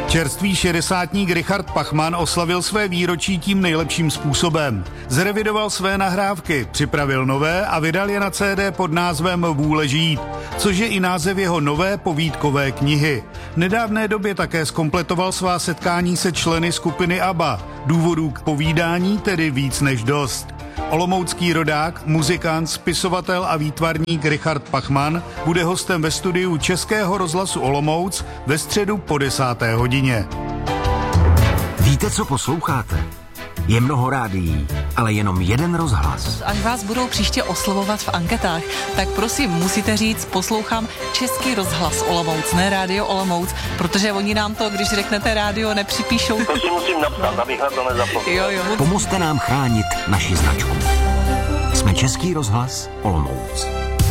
Čerstvý šedesátník Richard Pachman oslavil své výročí tím nejlepším způsobem. Zrevidoval své nahrávky, připravil nové a vydal je na CD pod názvem Vůle žít, což je i název jeho nové povídkové knihy. V nedávné době také zkompletoval svá setkání se členy skupiny ABBA. Důvodů k povídání tedy víc než dost. Olomoucký rodák, muzikant, spisovatel a výtvarník Richard Pachman bude hostem ve studiu Českého rozhlasu Olomouc ve středu po 10. hodině. Víte, co posloucháte? Je mnoho rádií, ale jenom jeden rozhlas. Až vás budou příště oslovovat v anketách, tak prosím, musíte říct, poslouchám Český rozhlas Olomouc, ne Rádio Olomouc, protože oni nám to, když řeknete rádio, nepřipíšou. To si musím napsat, abych na to nezapomněl. Jo. Pomozte nám chránit naši značku. Jsme Český rozhlas Olomouc.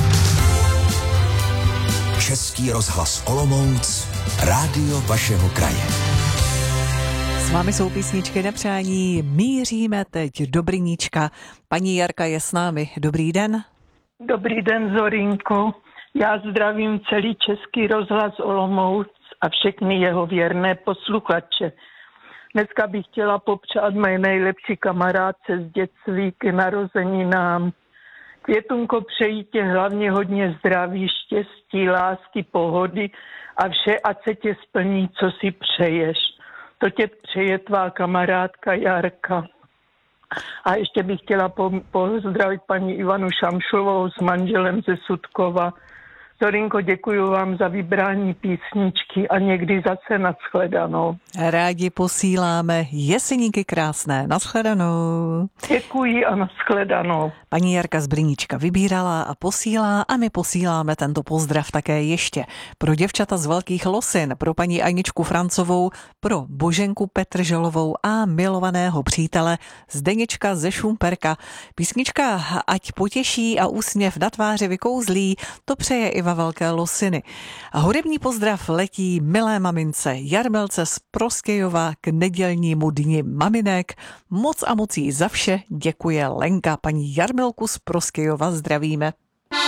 Český rozhlas Olomouc, rádio vašeho kraje. S vámi jsou písničky na přání. Míříme teď do Brníčka. Paní Jarka je s námi. Dobrý den. Dobrý den, Zorinko. Já zdravím celý Český rozhlas Olomouc a všechny jeho věrné posluchače. Dneska bych chtěla popřát mé nejlepší kamarádce z dětství k narozeninám. Květunko, přeji tě hlavně hodně zdraví, štěstí, lásky, pohody a vše, ať se tě splní, co si přeješ. To tě přeje tvá kamarádka Jarka. A ještě bych chtěla pozdravit paní Ivanu Šamšlovou s manželem ze Sudkova. Zorinko, děkuji vám za vybrání písničky a někdy zase nashledanou. Rádi posíláme Jeseníky krásné. Nashledanou. Děkuji a nashledanou. Paní Jarka z Brníčka vybírala a posílá a my posíláme tento pozdrav také ještě pro děvčata z Velkých Losin, pro paní Aničku Francovou, pro Boženku Petrželovou a milovaného přítele Zdeněčka ze Šumperka. Písnička Ať potěší a úsměv na tváři vykouzlí, to přeje i Velké Losiny. A hudební pozdrav letí milé mamince Jarmilce z Prostějova k nedělnímu dni maminek. Moc a moc jí za vše děkuje Lenka. Paní Jarmilku z Prostějova zdravíme.